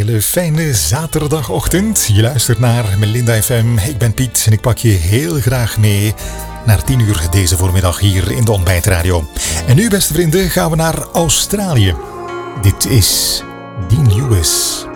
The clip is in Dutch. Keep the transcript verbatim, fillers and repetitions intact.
hele fijne zaterdagochtend. Je luistert naar Melinda F M. Ik ben Piet en ik pak je heel graag mee naar tien uur deze voormiddag hier in de Ontbijtradio. En nu, beste vrienden, gaan we naar Australië. Dit is Dean Lewis.